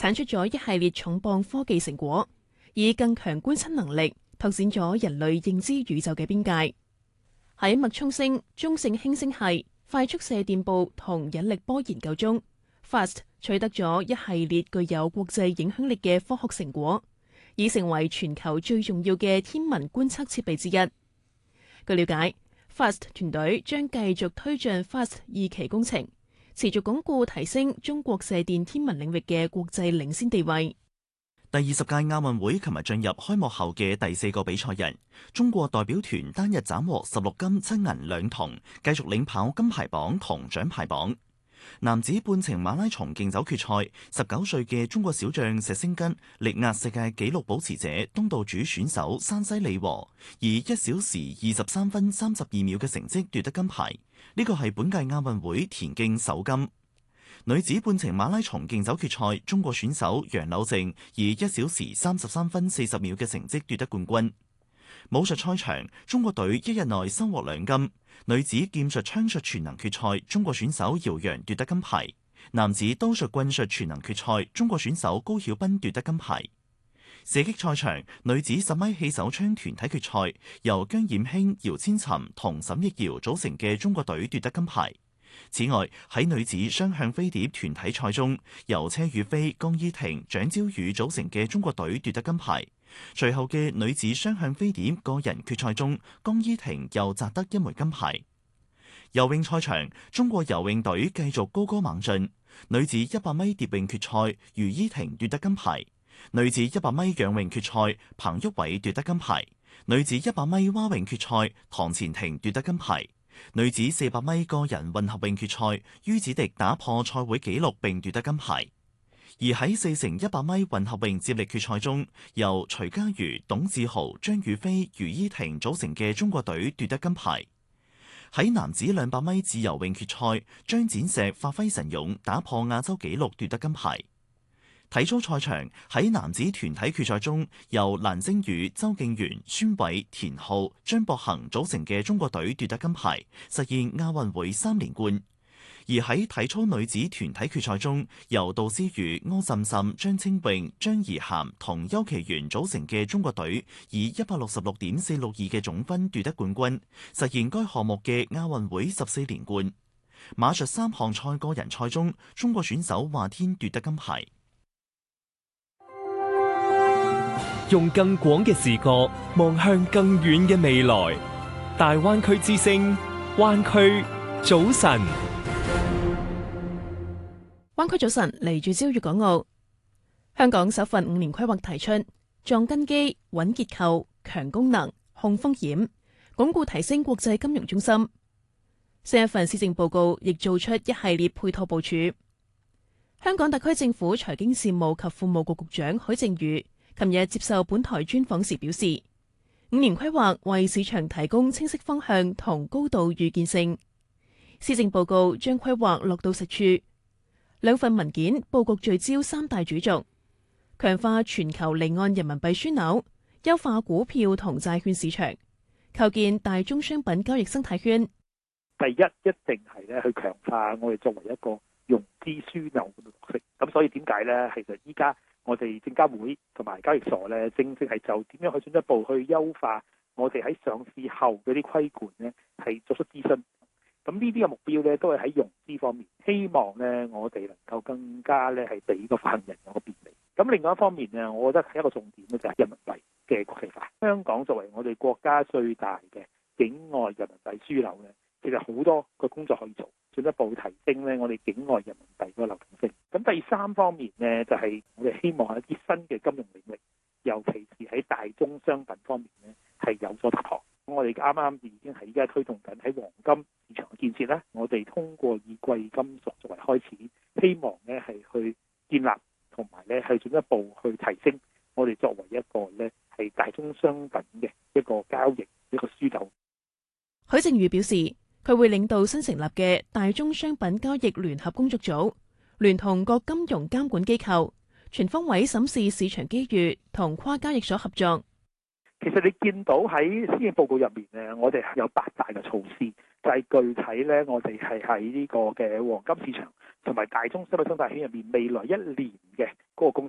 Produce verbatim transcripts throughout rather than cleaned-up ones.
產出咗一系列重磅科技成果，以更強觀測能力拓展咗人類認知宇宙嘅邊界。喺脈衝星、中性輕星系、快速射電暴同引力波研究中 ，FAST 取得咗一系列具有國際影響力嘅科學成果，已成為全球最重要嘅天文觀測設備之一。據了解，FAST 團隊將繼續推進 FAST 二期工程，持續鞏固提升中國射電天文領域嘅國際領先地位。 第二十屆亞運會琴日進入開幕後嘅第四個比賽日，中國代表團單日斬獲十六金七銀兩銅，繼續領跑金牌榜同獎牌榜。男子半程馬拉松競走決賽，十九歲嘅中國小將石星根力壓世界紀錄保持者東道主選手山西利和，以一小時二十三分三十二秒嘅成績奪得金牌。呢個係本屆亞運會田徑首金。女子半程馬拉松競走決賽，中國選手楊柳靜以一小時三十三分四十秒嘅成績奪得冠軍。武術賽場，中國隊一日內收穫兩金。女子劍術槍術全能決賽，中國選手姚洋奪得金牌；男子刀術棍術全能決賽，中國選手高曉斌奪得金牌。射擊賽場，女子十米氣手槍團體決賽，由姜冉馨、姚千尋同沈憶瑤組成嘅中國隊奪得金牌。此外，喺女子雙向飛碟團體賽中，由車宇飛、江依婷、蔣朝宇組成嘅中國隊奪得金牌。隨後嘅女子雙向飛碟個人決賽中，江依婷又摘得一枚金牌。游泳賽場，中國游泳隊繼續高歌猛進。女子一百米蝶泳決賽，余依婷奪得金牌；女子一百米仰泳決賽，彭旭偉奪得金牌；女子一百米蛙泳決賽，唐錢婷奪得金牌；女子四百米個人混合泳決賽，于子迪打破賽會紀錄並奪得金牌。而喺四乘一百米混合泳接力決賽中，由徐嘉餘、董志豪、張雨霏、余依婷組成嘅中國隊奪得金牌。喺男子兩百米自由泳決賽，張展石發揮神勇，打破亞洲紀錄奪得金牌。體操賽場，喺男子團體決賽中，由蘭星宇、周敬源、孫偉、田浩、張博恒組成嘅中國隊奪得金牌，實現亞運會三連冠。而喺體操女子團體決賽中，由杜思雨、柯浸浸、張清穎、張怡涵同邱其元組成嘅中國隊，以一百六十六點四六二嘅總分奪得冠軍，實現該項目嘅亞運會十四連冠。馬術三項賽個人賽中，中國選手華天奪得金牌。 用更廣嘅視角望向更遠嘅未來，大灣區之聲，灣區早晨。 灣區早晨，嚟住朝粵港澳。香港首份五年規劃提出壯根基、穩結構、強功能、控風險，鞏固提升國際金融中心。新一份施政報告亦做出一系列配套部署。香港特區政府財經事務及庫務局局長許正宇琴日接受本台專訪時表示，五年規劃為市場提供清晰方向同高度預見性。施政報告將規劃落到實處。兩份文件佈局聚焦三大主軸，強化全球離岸人民幣樞紐，優化股票同債券市場，構建大宗商品交易生態圈。 第一，一定係咧去強化我哋作為一個融資樞紐嘅角色。咁所以點解咧？其實依家我哋證監會同埋交易所咧，正正係就點樣去進一步去優化我哋喺上市後嗰啲規管咧，係作出諮詢。咁呢啲嘅目標咧，都係喺融資方面，希望咧我哋能夠更加咧係俾個發行人有個便利。咁另外一方面咧，我覺得係一個重點咧，就係人民幣嘅國際化。香港作為我哋國家最大嘅境外人民幣樞紐咧，其實好多個工作可以做，進一步提升咧我哋境外人民幣個流動性。咁第三方面咧，就係我哋希望喺一啲新嘅金融領域，尤其是喺大宗商品方面咧，係有所突破。我哋啱啱已經係依家推動緊喺黃金市場嘅建設咧，我哋通過以貴金屬作為開始，希望咧係去建立同埋咧係進一步去提升我哋作為一個咧係大宗商品嘅一個交易一個樞紐。 許正宇表示，佢會領導新成立嘅大宗商品交易聯合工作組，聯同各金融監管機構，全方位審視市場機遇同跨交易所合作。 其實你見到喺施政報告入面咧，我哋有八大嘅措施，就係、是、具體咧，我哋係喺呢個嘅黃金市場同埋大宗商品生態圈入面未來一年嘅嗰個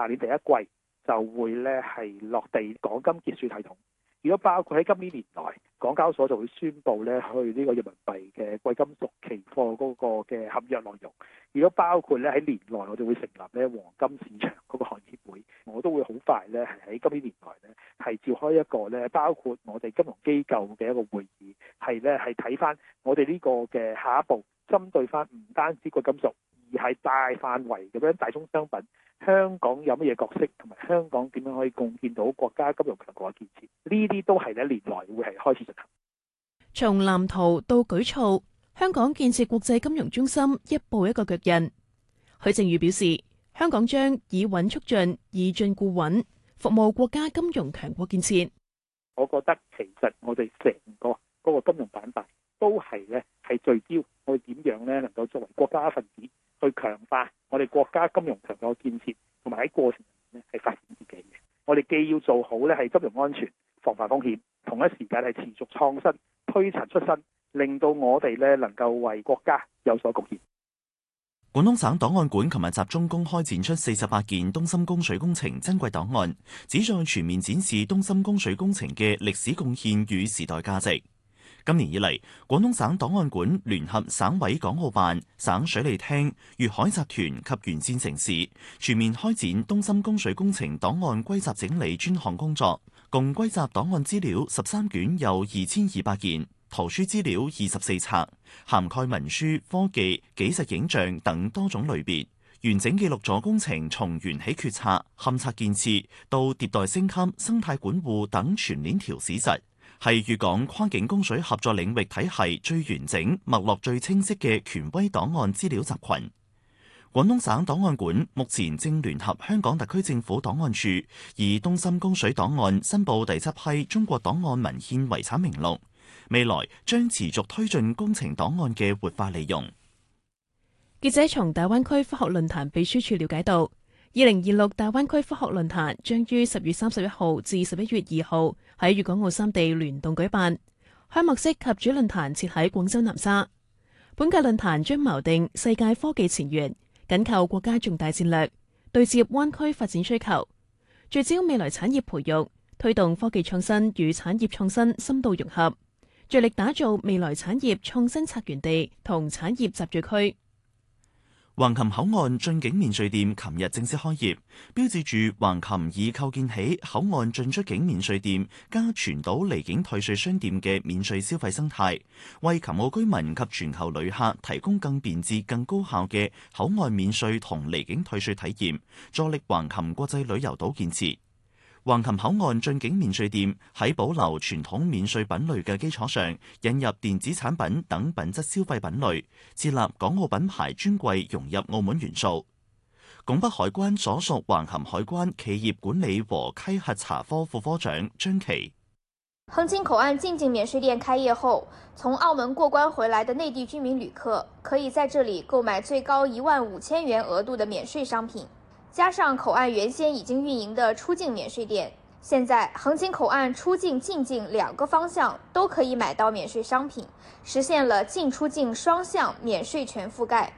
下年第一季就會咧係落地港金結算系統。如果包括喺今年年內，港交所就會宣布咧去呢個人民幣嘅貴金屬期貨嗰個嘅合約內容。如果包括咧喺年內，我哋會成立咧黃金市場嗰個行業協會，我都會好快咧係喺今年年內咧係召開一個咧包括我哋金融機構嘅一個會議，係咧係睇翻我哋呢個嘅下一步，針對翻唔單止貴金屬，而係大範圍咁樣大宗商品。香港有乜嘢角色，同埋香港點樣可以貢獻到國家金融強國嘅建設？呢啲都係咧年內會係開始進行。 從藍圖到舉措，香港建設國際金融中心一步一個腳印。許正宇表示，香港將以穩促進，以進固穩，服務國家金融強國建設。 我覺得其實我哋成個嗰個金融板塊都係咧係聚焦我哋點樣咧能夠作為國家一份子，去強化我哋國家金融強國建設，同埋喺過程入面咧係發展自己嘅。我哋既要做好咧係金融安全、防範風險，同一時間係持續創新、推陳出新，令到我哋咧能夠為國家有所貢獻。 廣東省檔案館琴日集中公開展出四十八件東深供水工程珍貴檔案，旨在全面展示東深供水工程嘅歷史貢獻與時代價值。今年以嚟，廣東省檔案館聯合省委港澳辦、省水利廳、粵海集團及沿線城市，全面開展東深供水工程檔案歸集整理專項工作，共歸集檔案資料十三卷，有二千二百件，圖書資料二十四冊，涵蓋文書、科技、紀實影像等多種類別，完整記錄咗工程從源起決策、勘測建設到迭代升級、生態管護等全鏈條史實，係粵港跨境供水合作領域體系最完整、脈絡最清晰嘅權威檔案資料集群。廣東省檔案館目前正聯合香港特區政府檔案處，以東深供水檔案申報第七批中國檔案文獻遺產名錄，未來將持續推進工程檔案嘅活化利用。 記者從大灣區科學論壇秘書處了解到，二零二六大灣區科學論壇將於十月三十一號至十一月二號喺粵港澳三地聯動舉辦，開幕式及主論壇設喺廣州南沙。本屆論壇將錨定世界科技前沿，緊扣國家重大戰略，對接灣區發展需求，聚焦未來產業培育，推動科技創新與產業創新深度融合，着力打造未來產業創新策源地同產業集聚區。 橫琴口岸進境免稅店琴日正式開業，標誌住橫琴已構建起口岸進出境免稅店加全島離境退稅商店嘅免稅消費生態，為琴澳居民及全球旅客提供更便捷、更高效嘅口岸免稅同離境退稅體驗，助力橫琴國際旅遊島建設。橫琴口岸進境免稅店喺保留傳統免稅品類嘅基礎上，引入電子產品等品質消費品類，設立港澳品牌專櫃，融入澳門元素。拱北海關所屬橫琴海關企業管理和稽核查科副科長張琪： 橫琴口岸進境免稅店開業後，從澳門過關回來的內地居民旅客可以在這裡購買最高一萬五千元額度的免稅商品。加上口岸原先已經運營的出境免稅店，現在橫琴口岸出境進境兩個方向都可以買到免稅商品，實現了進出境雙向免稅全覆蓋。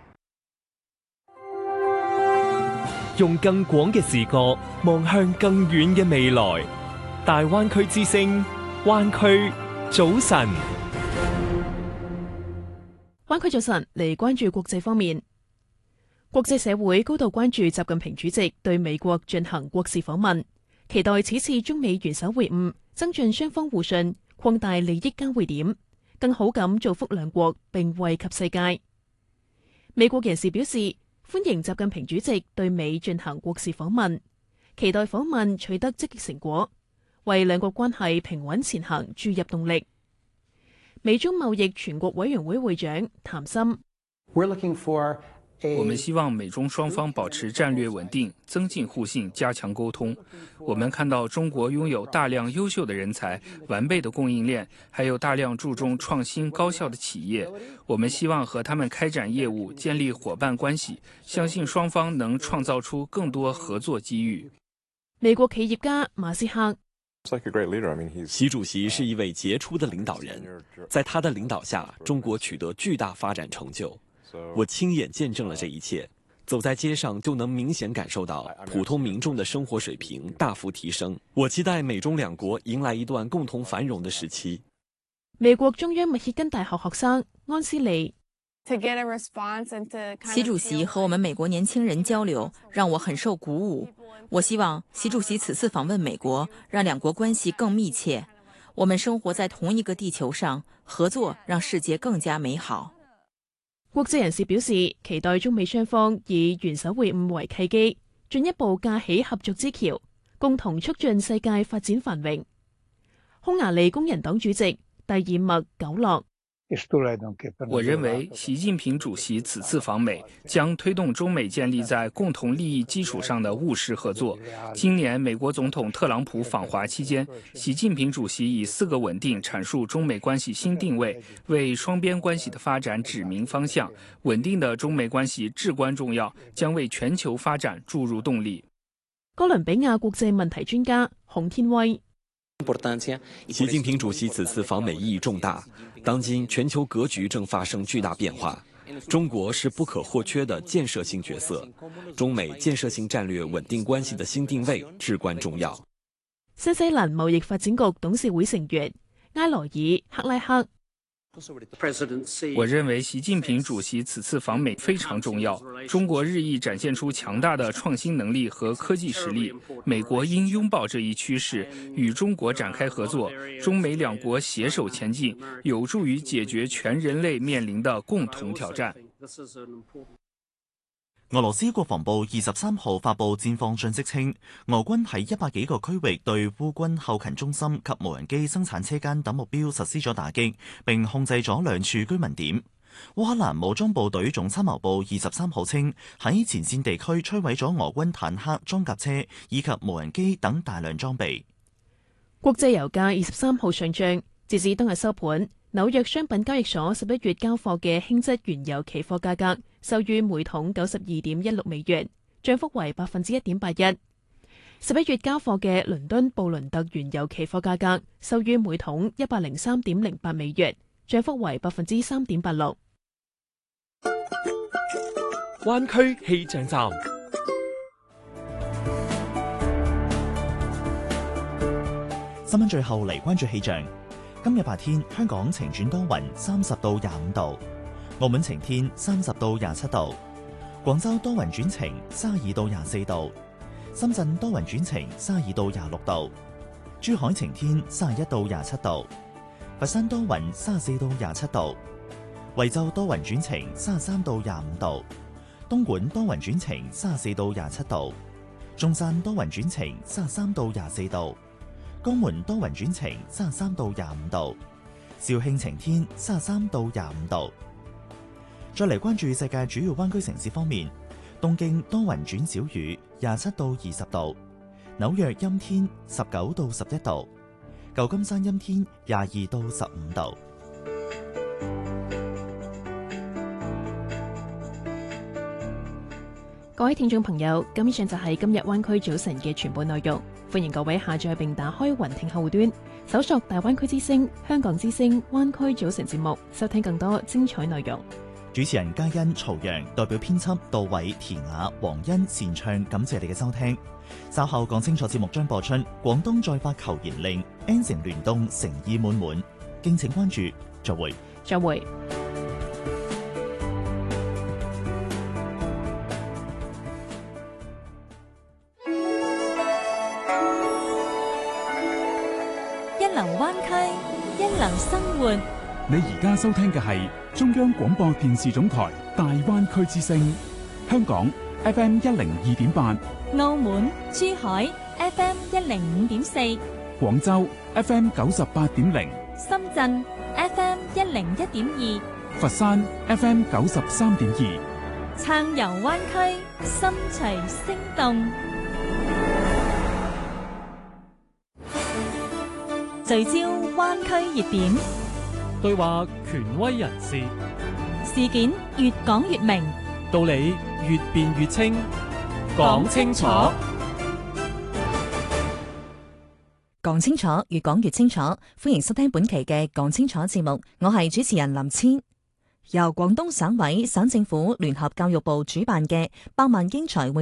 用更廣嘅視角望向更遠嘅未來，大灣區之聲，灣區早晨。 灣區早晨嚟關注國際方面。國際社會高度關注習近平主席對美國進行國事訪問，期待此次中美元首會晤增進雙方互信，擴大利益交匯點，更好咁造福兩國並惠及世界。美國人士表示歡迎習近平主席對美進行國事訪問，期待訪問取得積極成果，為兩國關係平穩前行注入動力。美中貿易全國委員會會長譚森： 我們希望美中雙方保持戰略穩定，增進互信，加強溝通。我們看到中國擁有大量優秀的人才、完備的供應鏈，還有大量注重創新高效的企業。我們希望和他們開展業務，建立夥伴關係，相信雙方能創造出更多合作機遇。 美國企業家馬斯克： 習主席是一位傑出的領導人，在他的領導下，中國取得巨大發展成就。我親眼見證了這一切， 走在街上就能明顯感受到普通民眾的生活水平大幅提升。我期待美中兩國迎來一段共同繁榮的時期。 美國中央密歇根大學學生安斯利， 習主席和我們美國年輕人交流，讓我很受鼓舞。我希望習主席此次訪問美國，讓兩國關係更密切。我們生活在同一個地球上，合作讓世界更加美好。 國際人士表示，期待中美雙方以元首會晤為契機，進一步架起合作之橋，共同促進世界發展繁榮。匈牙利工人黨主席蒂爾默久洛， 我認為習近平主席此次訪美將推動中美建立在共同利益基礎上的務實合作。今年美國總統特朗普訪華期間，習近平主席以四個穩定闡述中美關係新定位，為雙邊關係的發展指明方向。穩定的中美關係至關重要，將為全球發展注入動力。 哥倫比亞國際問題專家洪天威， 習近平主席此次訪美意義重大，當今全球格局正發生巨大變化，中國是不可或缺的建設性角色，中美建設性戰略穩定關係的新定位至關重要。 新西蘭貿易發展局董事會成員埃羅爾克拉克， 我認為習近平主席此次訪美非常重要，中國日益展現出強大的創新能力和科技實力，美國應擁抱這一趨勢，與中國展開合作，中美兩國攜手前進，有助於解決全人類面臨的共同挑戰。 俄羅斯國防部二十三號發布戰況信息稱，俄軍喺一百幾個區域對烏軍後勤中心及無人機生產車間等目標實施咗打擊，並控制咗兩處居民點。烏克蘭武裝部隊總參謀部二十三號稱，喺前線地區摧毀咗俄軍坦克、裝甲車以及無人機等大量裝備。 國際油價二十三號上漲，截至當日收盤，紐約商品交易所十一月交貨嘅輕質原油期貨價格收於每桶九十二點一六美元，漲幅為百分之一點八一。十一月交貨嘅倫敦布倫特原油期貨價格收於每桶一百零三點零八美元，漲幅為百分之三點八六。 灣區氣象站， 新聞最後嚟關注氣象。今日白天，香港晴轉多雲，三十到廿五度；澳門晴天，三十到廿七度；廣州多雲轉晴，三十二到廿四度；深圳多雲轉晴，三十二到廿六度；珠海晴天，三十一到廿七度；佛山多雲，三十四到廿七度；惠州多雲轉晴，三十三到廿五度；東莞多雲轉晴，三十四到廿七度；中山多雲轉晴，三十三到廿四度。江門多雲轉晴，三十三到廿五度；肇慶晴天，三十三到廿五度。再嚟關注世界主要灣區城市方面，東京多雲轉小雨，廿七到二十度；紐約陰天，十九到十一度；舊金山陰天，廿二到十五度。 各位聽眾朋友，咁以上就係今日灣區早晨嘅全部內容。歡迎各位下載並打開雲聽後端，搜索大灣區之聲、香港之聲、灣區早晨節目，收聽更多精彩內容。 主持人嘉欣、曹陽代表編輯杜偉、田雅、黃欣、善唱，感謝你嘅收聽。稍後講清楚節目將播出廣東再發求賢令 N 城聯動誠意滿滿，敬請關注。再會， 再會。 一流灣區，一流生活。 你而家收聽嘅係中央廣播電視總台大灣區之聲，香港 F M 一零二點八， 澳門、珠海 F M 一零五點四， 廣州 F M 九十八點零， 深圳 F M 一零一點二， 佛山 F M 九十三點二， 暢遊灣區，心隨聲動。聚焦灣區熱點， 對話權威人士， 事件越講越明， 道理越辯越清，講清楚， 講清楚，越講越清楚。歡迎收聽本期嘅講清楚節目，我係主持人林千。 由廣東省委、省政府聯合教育部主辦嘅百萬英才